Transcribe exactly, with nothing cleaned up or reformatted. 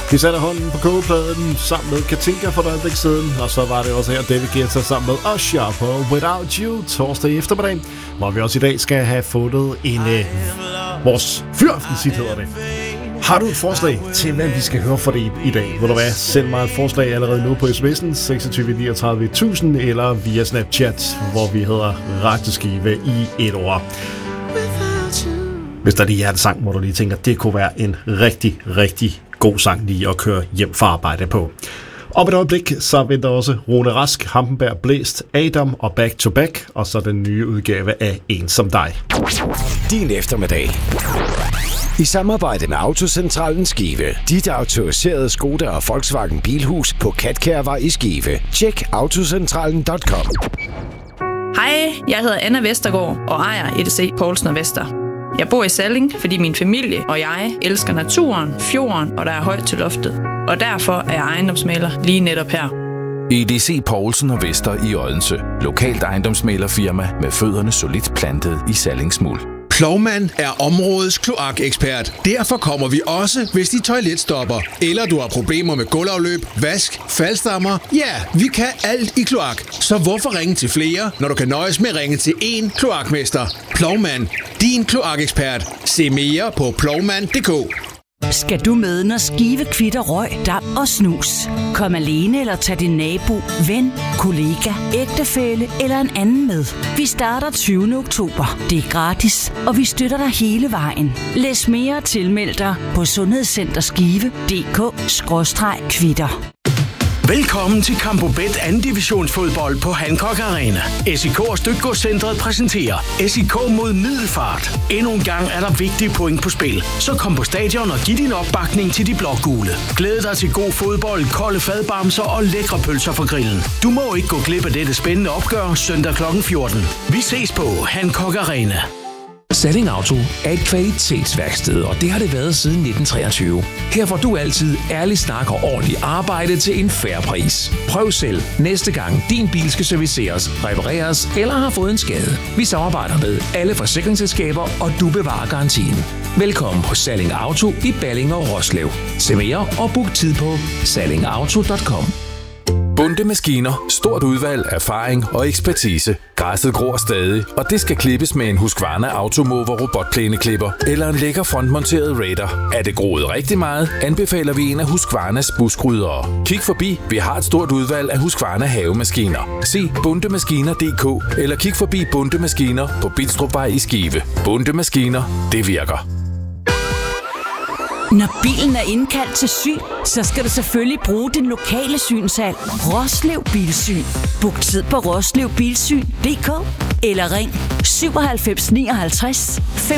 Vi satte hånden på kogepladen sammen med Katinka for et øjeblik siden, og så var det også her David Guetta sammen med Usher på Without You torsdag eftermiddag, hvor vi også i dag skal have fundet en øh, vores fyraftensit, hedder det. Har du et forslag til, hvad vi skal høre for det i, i dag? Vil du hvad? Send mig et forslag allerede nu på sms'en seksogtyve niogtredive tusind eller via Snapchat, hvor vi hedder Radioskive i et ord. Hvis der er lige hjertesang, hvor du lige tænker, det kunne være en rigtig, rigtig god sang lige at køre hjem fra arbejde på. Om et øjeblik, så venter også Rune Rask, Hampenberg Blæst, Adam og Back to Back, og så den nye udgave af En som dig. Din eftermiddag. I samarbejde med Autocentralen Skive. Dit autoriserede Skoda og Volkswagen Bilhus på Katkærvej i Skive. Tjek autocentralen punktum com. Hej, jeg hedder Anna Vestergaard og ejer E D C Poulsen og Vester. Jeg bor i Salling, fordi min familie og jeg elsker naturen, fjorden og der er højt til loftet. Og derfor er jeg ejendomsmægler lige netop her. E D C Poulsen og Vester i Odense. Lokalt ejendomsmæglerfirma med fødderne solidt plantet i Sallingsmuld. Plovmand er områdets kloakekspert. Derfor kommer vi også, hvis dit toilet stopper. Eller du har problemer med gulvafløb, vask, faldstammer. Ja, vi kan alt i kloak. Så hvorfor ringe til flere, når du kan nøjes med at ringe til én kloakmester? Plovmand, din kloakekspert. Se mere på plovmand punktum d k. Skal du med, når Skive kvitter røg, dam og snus? Kom alene eller tag din nabo, ven, kollega, ægtefælle eller en anden med. Vi starter tyvende oktober. Det er gratis, og vi støtter dig hele vejen. Læs mere og tilmeld dig på sundhedscenterskive punktum d k skråstreg kvitter. Velkommen til Campo Bet anden divisionsfodbold på Hancock Arena. S I K og Støtgodscentret præsenterer S I K mod Middelfart. Endnu en gang er der vigtige point på spil. Så kom på stadion og giv din opbakning til de blågule. Glæd dig til god fodbold, kolde fadbamser og lækre pølser fra grillen. Du må ikke gå glip af dette spændende opgør søndag klokken fjorten. Vi ses på Hancock Arena. Salling Auto er et kvalitetsværksted, og det har det været siden nitten treogtyve. Her får du altid ærlig snak og ordentligt arbejde til en fair pris. Prøv selv næste gang din bil skal serviceres, repareres eller har fået en skade. Vi samarbejder med alle forsikringsselskaber, og du bevarer garantien. Velkommen på Salling Auto i Balling og Roslev. Se mere og book tid på salling auto punktum com. Bunde Maskiner. Stort udvalg, erfaring og ekspertise. Græsset gror stadig, og det skal klippes med en Husqvarna Automover robotplæneklipper eller en lækker frontmonteret Raider. Er det groet rigtig meget, anbefaler vi en af Husqvarnas buskryddere. Kig forbi, vi har et stort udvalg af Husqvarna havemaskiner. Se bundemaskiner punktum d k eller kig forbi Bunde Maskiner på Bilstrupvej i Skive. Bunde Maskiner, det virker. Når bilen er indkaldt til syn, så skal du selvfølgelig bruge din lokale synshal. Roslev Bilsyn. Book tid på roslev bilsyn punktum d k eller ring syvoghalvfems nioghalvtreds